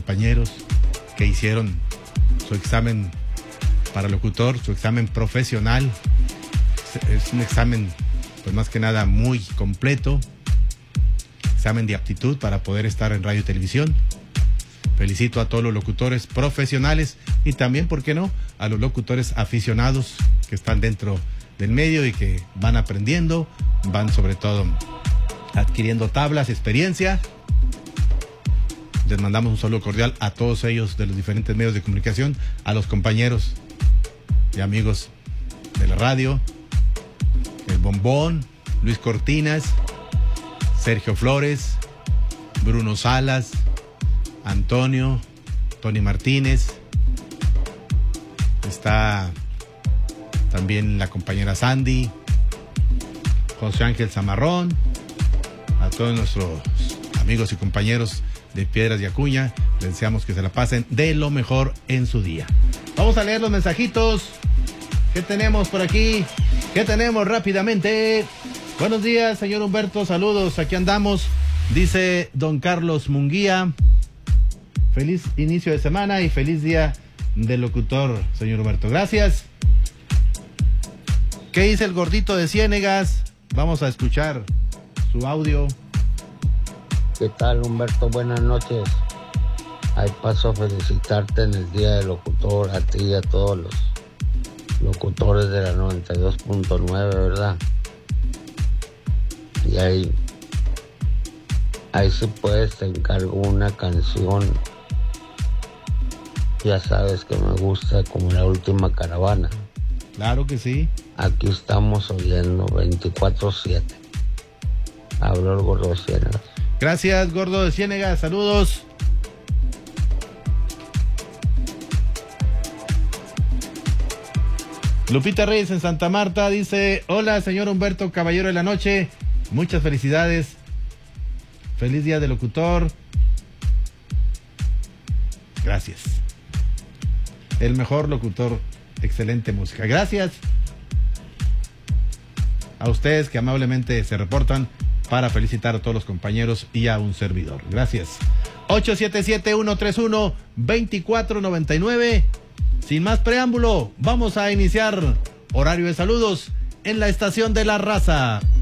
compañeros que hicieron su examen para locutor, su examen profesional. Es un examen, pues más que nada, muy completo. Examen de aptitud para poder estar en radio y televisión. Felicito a todos los locutores profesionales y también, ¿por qué no?, a los locutores aficionados que están dentro del medio y que van aprendiendo, van sobre todo adquiriendo tablas, experiencia. Les mandamos un saludo cordial a todos ellos de los diferentes medios de comunicación, a los compañeros y amigos de la radio, el Bombón, Luis Cortinas, Sergio Flores, Bruno Salas, Antonio, Tony Martínez, está también la compañera Sandy, José Ángel Zamarrón, a todos nuestros amigos y compañeros de Piedras y Acuña, les deseamos que se la pasen de lo mejor en su día. Vamos a leer los mensajitos. ¿Qué tenemos por aquí? ¿Qué tenemos rápidamente? Buenos días, señor Humberto, saludos, aquí andamos. Dice don Carlos Munguía, feliz inicio de semana y feliz día del locutor, señor Humberto. Gracias. ¿Qué dice el gordito de Ciénegas? Vamos a escuchar su audio. ¿Qué tal, Humberto? Buenas noches. Ahí paso a felicitarte en el día del locutor, a ti y a todos los locutores de la 92.9, ¿verdad? Y ahí si puedes te encargo una canción, ya sabes que me gusta, como La Última Caravana. Claro que sí. Aquí estamos oyendo 24/7. Hablo el gordo de Ciénegas. Gracias, gordo de Ciénegas, saludos. Lupita Reyes en Santa Marta dice: hola, señor Humberto, caballero de la noche, muchas felicidades, feliz día de locutor. Gracias. El mejor locutor, excelente música. Gracias a ustedes que amablemente se reportan para felicitar a todos los compañeros y a un servidor. Gracias. 877-131-2499. Sin más preámbulo, vamos a iniciar horario de saludos en la estación de La Raza.